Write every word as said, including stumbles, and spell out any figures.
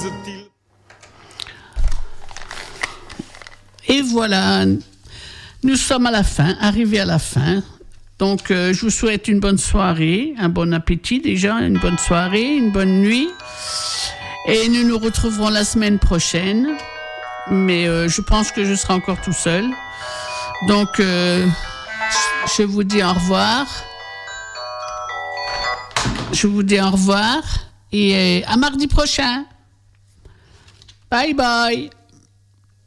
subtil. Et voilà, nous sommes à la fin, arrivés à la fin. Donc, euh, je vous souhaite une bonne soirée, un bon appétit déjà, une bonne soirée, une bonne nuit. Et nous nous retrouverons la semaine prochaine. Mais euh, je pense que je serai encore tout seul. Donc, euh, je vous dis au revoir. Je vous dis au revoir. Et euh, à mardi prochain. Bye bye.